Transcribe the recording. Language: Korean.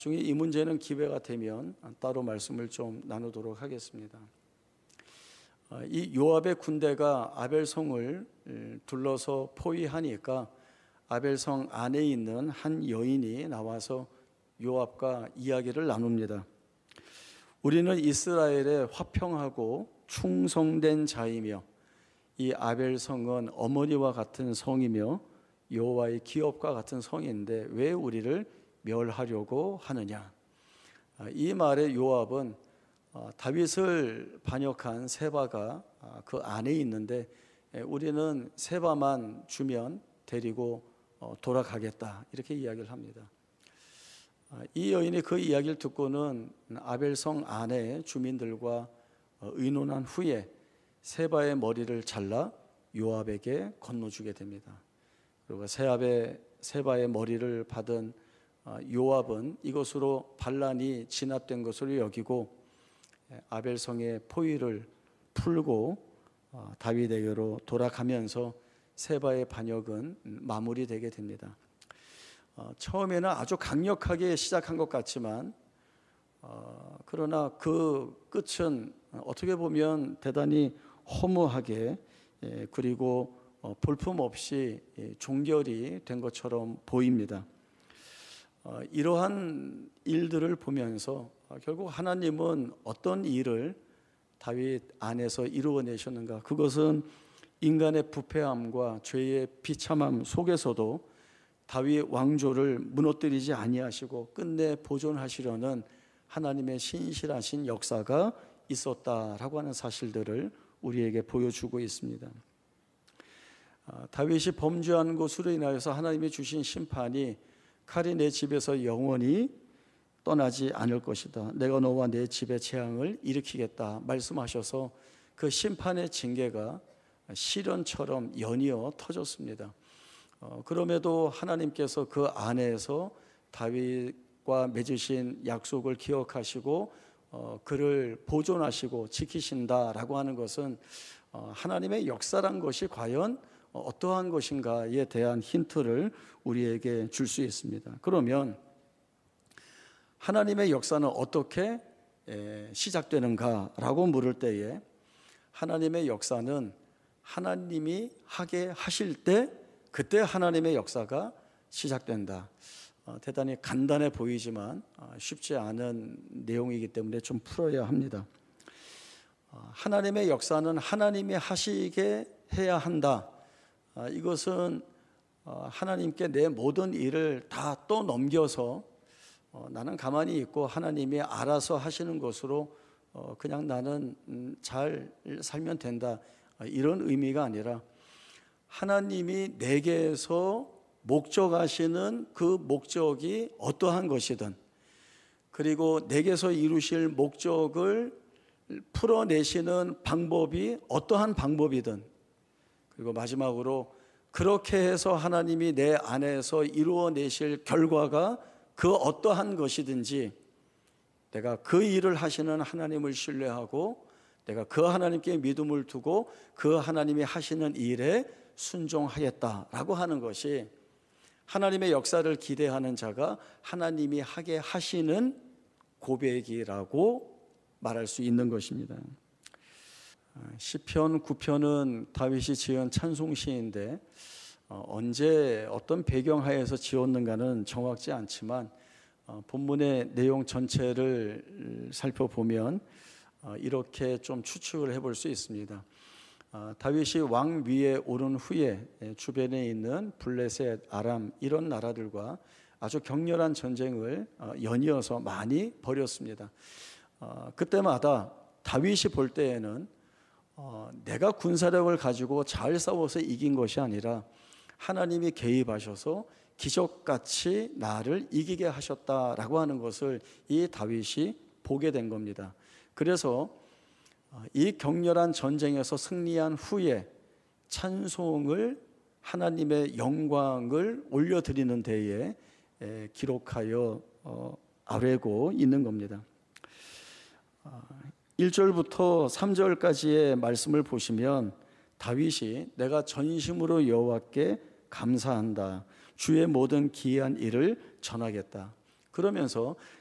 나중에 이 문제는 기회가 되면 따로 말씀을 좀 나누도록 하겠습니다. 이 요압의 군대가 아벨성을 둘러서 포위하니까 아벨성 안에 있는 한 여인이 나와서 요압과 이야기를 나눕니다. 우리는 이스라엘의 화평하고 충성된 자이며 이 아벨성은 어머니와 같은 성이며 여호와의 기업과 같은 성인데 왜 우리를 멸하려고 하느냐. 이 말에 요압은 다윗을 반역한 세바가 그 안에 있는데 우리는 세바만 주면 데리고 돌아가겠다, 이렇게 이야기를 합니다. 이 여인이 그 이야기를 듣고는 아벨성 안에 주민들과 의논한 후에 세바의 머리를 잘라 요압에게 건너주게 됩니다. 그리고 세바의 머리를 받은 요압은 이것으로 반란이 진압된 것으로 여기고 아벨성의 포위를 풀고 다윗에게로 돌아가면서 세바의 반역은 마무리되게 됩니다. 처음에는 아주 강력하게 시작한 것 같지만 그러나 그 끝은 어떻게 보면 대단히 허무하게 그리고 볼품없이 종결이 된 것처럼 보입니다. 이러한 일들을 보면서 결국 하나님은 어떤 일을 다윗 안에서 이루어내셨는가, 그것은 인간의 부패함과 죄의 비참함 속에서도 다윗 왕조를 무너뜨리지 아니하시고 끝내 보존하시려는 하나님의 신실하신 역사가 있었다라고 하는 사실들을 우리에게 보여주고 있습니다. 다윗이 범죄한 것으로 인하여서 하나님이 주신 심판이 칼이 내 집에서 영원히 떠나지 않을 것이다, 내가 너와 내 집에 재앙을 일으키겠다 말씀하셔서 그 심판의 징계가 시련처럼 연이어 터졌습니다. 그럼에도 하나님께서 그 안에서 다윗과 맺으신 약속을 기억하시고 그를 보존하시고 지키신다라고 하는 것은 하나님의 역사란 것이 과연 어떠한 것인가에 대한 힌트를 우리에게 줄 수 있습니다. 그러면 하나님의 역사는 어떻게 시작되는가라고 물을 때에 하나님의 역사는 하나님이 하게 하실 때 그때 하나님의 역사가 시작된다. 대단히 간단해 보이지만 쉽지 않은 내용이기 때문에 좀 풀어야 합니다. 하나님의 역사는 하나님이 하시게 해야 한다. 이것은 하나님께 내 모든 일을 다 또 넘겨서 나는 가만히 있고 하나님이 알아서 하시는 것으로 그냥 나는 잘 살면 된다, 이런 의미가 아니라 하나님이 내게서 목적하시는 그 목적이 어떠한 것이든 그리고 내게서 이루실 목적을 풀어내시는 방법이 어떠한 방법이든 그리고 마지막으로 그렇게 해서 하나님이 내 안에서 이루어내실 결과가 그 어떠한 것이든지 내가 그 일을 하시는 하나님을 신뢰하고 내가 그 하나님께 믿음을 두고 그 하나님이 하시는 일에 순종하겠다라고 하는 것이 하나님의 역사를 기대하는 자가 하나님이 하게 하시는 고백이라고 말할 수 있는 것입니다. 시편 9편은 다윗이 지은 찬송시인데 언제 어떤 배경하에서 지었는가는 정확지 않지만 본문의 내용 전체를 살펴보면 이렇게 좀 추측을 해볼 수 있습니다. 다윗이 왕 위에 오른 후에 주변에 있는 블레셋, 아람 이런 나라들과 아주 격렬한 전쟁을 연이어서 많이 벌였습니다. 그때마다 다윗이 볼 때에는 내가 군사력을 가지고 잘 싸워서 이긴 것이 아니라 하나님이 개입하셔서 기적같이 나를 이기게 하셨다라고 하는 것을 이 다윗이 보게 된 겁니다. 그래서 이 격렬한 전쟁에서 승리한 후에 찬송을 하나님의 영광을 올려드리는 데에 기록하여 아뢰고 있는 겁니다. 1절부터 3절까지의 말씀을 보시면 다윗이 내가 전심으로 여호와께 감사한다, 주의 모든 기이한 일을 전하겠다, 그러면서